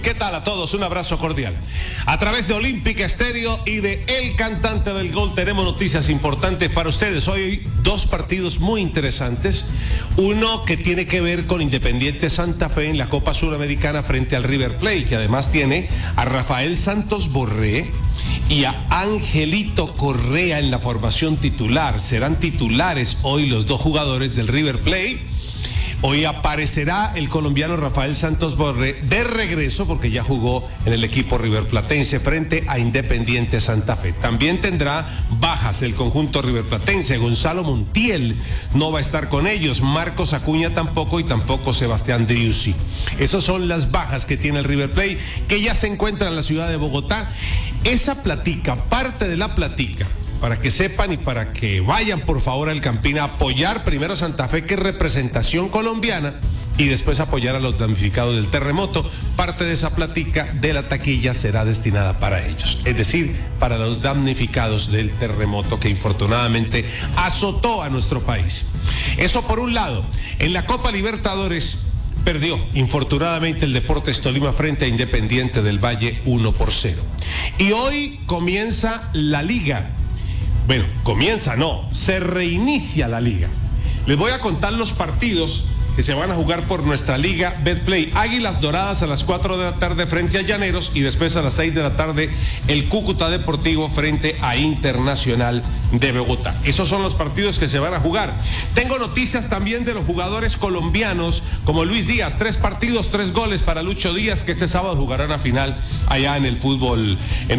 ¿Qué tal a todos? Un abrazo cordial. A través de Olímpica Estéreo y de El Cantante del Gol tenemos noticias importantes para ustedes. Hoy dos partidos muy interesantes. Uno que tiene que ver con Independiente Santa Fe en la Copa Suramericana frente al River Plate, que además tiene a Rafael Santos Borré y a Angelito Correa en la formación titular. Serán titulares hoy los dos jugadores del River Plate. Hoy aparecerá el colombiano Rafael Santos Borré de regreso porque ya jugó en el equipo riverplatense frente a Independiente Santa Fe. También tendrá bajas el conjunto riverplatense. Gonzalo Montiel no va a estar con ellos, Marcos Acuña tampoco y tampoco Sebastián Driussi. Esas son las bajas que tiene el River Plate, que ya se encuentra en la ciudad de Bogotá. Esa platica, parte de la platica, para que sepan y para que vayan por favor al Campín a apoyar primero a Santa Fe, que es representación colombiana, y después apoyar a los damnificados del terremoto. Parte de esa platica de la taquilla será destinada para ellos, es decir, para los damnificados del terremoto que infortunadamente azotó a nuestro país. Eso por un lado. En la Copa Libertadores perdió infortunadamente el Deportes Tolima frente a Independiente del Valle 1-0. Y hoy comienza la liga. Bueno, se reinicia la liga. Les voy a contar los partidos que se van a jugar por nuestra liga Betplay. Águilas Doradas a las 4 de la tarde frente a Llaneros, y después a las 6 de la tarde el Cúcuta Deportivo frente a Internacional de Bogotá. Esos son los partidos que se van a jugar. Tengo noticias también de los jugadores colombianos como Luis Díaz, 3 partidos, 3 goles para Lucho Díaz, que este sábado jugará una final allá en el fútbol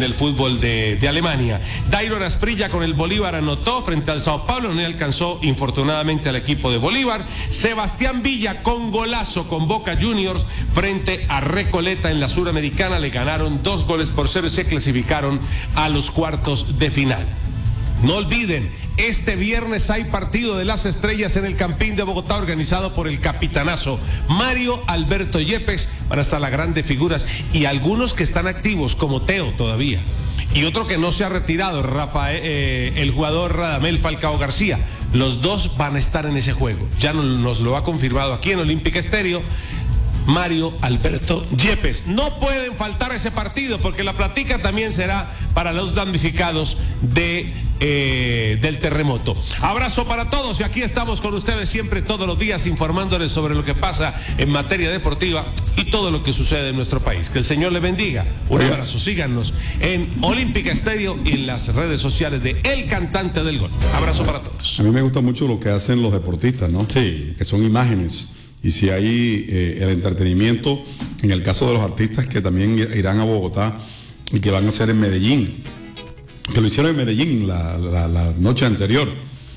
de Alemania. Dairo Asprilla con el Bolívar anotó frente al Sao Paulo, no alcanzó infortunadamente al equipo de Bolívar. Sebastián Villa con golazo con Boca Juniors frente a Recoleta en la Suramericana, le ganaron 2-0 y se clasificaron a los cuartos de final. No olviden, este viernes hay partido de las estrellas en el Campín de Bogotá, organizado por el capitanazo Mario Alberto Yepes. Van a estar las grandes figuras y algunos que están activos como Teo todavía, y otro que no se ha retirado, el jugador Radamel Falcao García. Los dos van a estar en ese juego. Ya nos lo ha confirmado aquí en Olímpica Estéreo Mario Alberto Yepes. No pueden faltar a ese partido porque la platica también será para los damnificados del terremoto. Abrazo para todos y aquí estamos con ustedes siempre, todos los días, informándoles sobre lo que pasa en materia deportiva y todo lo que sucede en nuestro país. Que el Señor le bendiga. Un abrazo. Síganos en Olímpica Estéreo y en las redes sociales de El Cantante del Gol. Abrazo para todos. A mí me gusta mucho lo que hacen los deportistas, ¿no? Sí. Que son imágenes. Y si hay el entretenimiento, en el caso de los artistas que también irán a Bogotá y que van a hacer en Medellín, que lo hicieron en Medellín la noche anterior.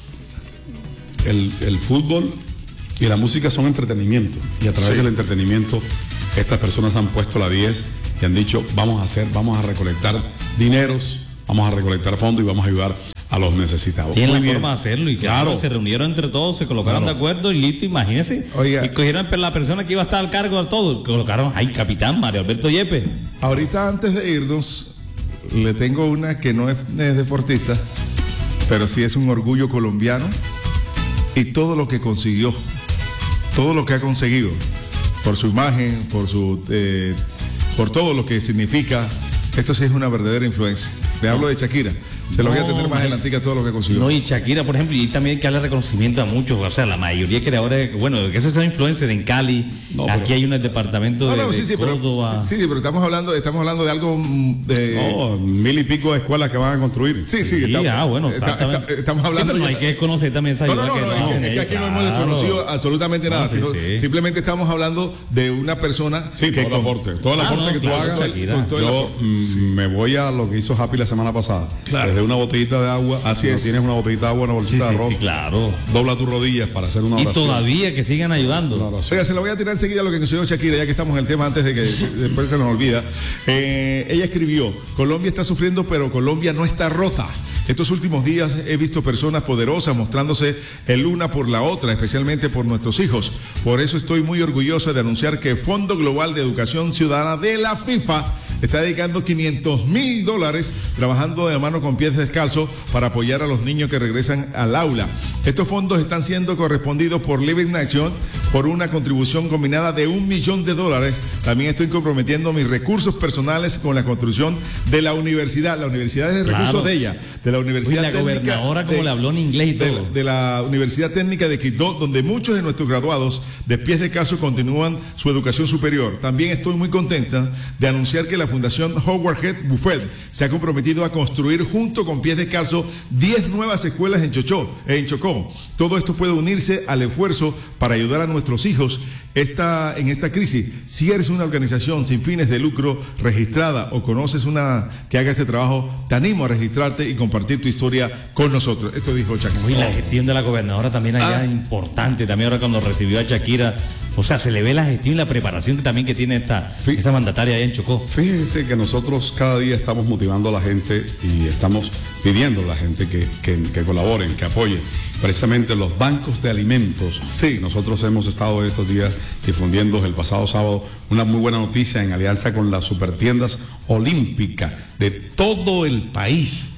El fútbol y la música son entretenimiento, y a través del entretenimiento estas personas han puesto la 10 y han dicho vamos a recolectar dineros, vamos a recolectar fondos y vamos a ayudar a los necesitados. Tienen la forma de hacerlo, y claro, se reunieron entre todos, se colocaron de acuerdo y listo, imagínense. Oiga, y cogieron la persona que iba a estar al cargo de todo, colocaron capitán Mario Alberto Yepes. Ahorita, antes de irnos, le tengo una que no es deportista, pero sí es un orgullo colombiano, y todo lo que consiguió, todo lo que ha conseguido, por su imagen, por todo lo que significa. Esto sí es una verdadera influencia. Le hablo de Shakira. Se lo voy a tener más adelantica todo lo que consiguió. No, y Shakira, por ejemplo, y también hay que darle reconocimiento a muchos, o sea, la mayoría de creadores, bueno, que esos son influencers en Cali, aquí hay un departamento de Córdoba. Sí, pero estamos hablando de algo de... 1000 y pico de escuelas que van a construir. Estamos hablando... Sí, pero hay que desconocer también esa ayuda es que aquí no hemos desconocido absolutamente nada, simplemente estamos hablando de una persona que todo el aporte que tú hagas. Yo me voy a lo que hizo Happy la semana pasada. Desde una botellita de agua, no tienes una botellita de agua, una bolsita de arroz. Claro. Dobla tus rodillas para hacer una oración. Y todavía que sigan ayudando. Oiga, se lo voy a tirar enseguida lo que consiguió Shakira, ya que estamos en el tema antes de que después se nos olvida. Ella escribió: Colombia está sufriendo, pero Colombia no está rota. Estos últimos días he visto personas poderosas mostrándose el una por la otra, especialmente por nuestros hijos. Por eso estoy muy orgullosa de anunciar que el Fondo Global de Educación Ciudadana de la FIFA está dedicando $500,000 trabajando de la mano con pies descalzos para apoyar a los niños que regresan al aula. Estos fondos están siendo correspondidos por Living Nation, por una contribución combinada de $1 millón. También estoy comprometiendo mis recursos personales con la construcción de la universidad. La universidad es el recurso de ella, de la Universidad Técnica. La gobernadora como le habló en inglés y todo. De la Universidad Técnica de Quito, donde muchos de nuestros graduados de pies de caso continúan su educación superior. También estoy muy contenta de anunciar que la Fundación Howard Head Buffett se ha comprometido a construir junto con pies de caso 10 nuevas escuelas en Chocó. Todo esto puede unirse al esfuerzo para ayudar a nuestros hijos en esta crisis. Si eres una organización sin fines de lucro registrada o conoces una que haga este trabajo, te animo a registrarte y compartir tu historia con nosotros. Esto dijo Shakira. Y la gestión de la gobernadora también allá es importante. También ahora cuando recibió a Shakira, o sea, se le ve la gestión y la preparación que tiene esa mandataria allá en Chocó. Fíjense que nosotros cada día estamos motivando a la gente y estamos pidiendo a la gente que colaboren, que apoyen. Precisamente los bancos de alimentos. Sí, nosotros hemos estado estos días difundiendo el pasado sábado una muy buena noticia en alianza con las supertiendas olímpicas de todo el país.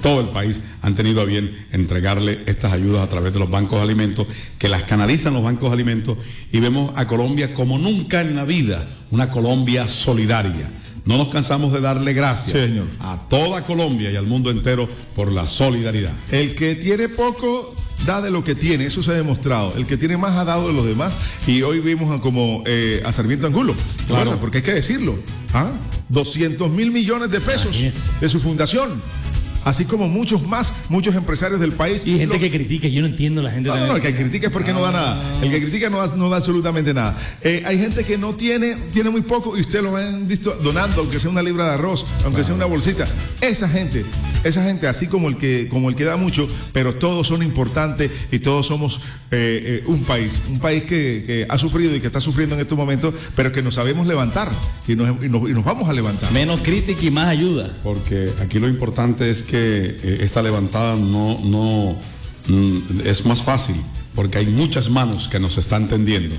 Han tenido a bien entregarle estas ayudas a través de los bancos de alimentos, que las canalizan los bancos de alimentos, y vemos a Colombia como nunca en la vida, una Colombia solidaria. No nos cansamos de darle gracias, sí, señor, a toda Colombia y al mundo entero por la solidaridad. El que tiene poco da de lo que tiene, eso se ha demostrado. El que tiene más ha dado de los demás, y hoy vimos a Sarmiento Angulo, claro, porque hay que decirlo, 200 mil millones de pesos de su fundación. Así como muchos empresarios del país. Y gente que critica, yo no entiendo la gente. No, el que critica es porque no da nada. El que critica no da absolutamente nada. Hay gente que no tiene muy poco, y ustedes lo han visto donando, aunque sea una libra de arroz, aunque sea una bolsita. Esa gente, así como el que da mucho, pero todos son importantes y todos somos un país que ha sufrido y que está sufriendo en estos momentos, pero que nos sabemos levantar y nos vamos a levantar. Menos crítica y más ayuda. Porque aquí lo importante es que esta levantada no es más fácil, porque hay muchas manos que nos están tendiendo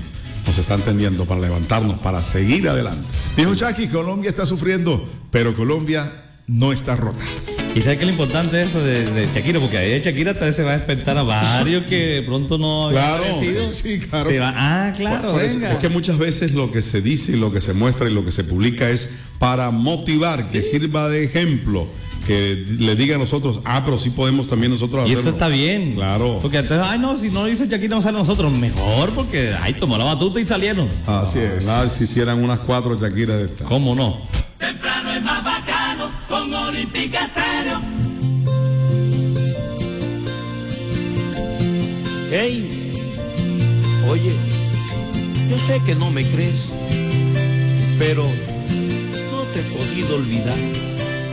para levantarnos, para seguir adelante. Dijo Jackie, Colombia está sufriendo, pero Colombia no está rota. ¿Y sabes qué es lo importante de eso de Shakira? Porque ahí de Shakira tal vez se va a despertar a varios que de pronto no... Claro, sí, claro. Claro, venga. Es que muchas veces lo que se dice y lo que se muestra y lo que se publica es para motivar, que sirva de ejemplo, que le diga a nosotros, pero sí podemos también nosotros hacerlo. Y eso está bien. Claro. Porque antes, no, si no lo hizo Shakira no sale a nosotros. Mejor, porque, tomó la batuta y salieron. Así es. Si hicieran unas 4 Shakira de estas. ¿Cómo no? Temprano es más bacano con Olímpica Estéreo. Hey, oye, yo sé que no me crees, pero no te he podido olvidar.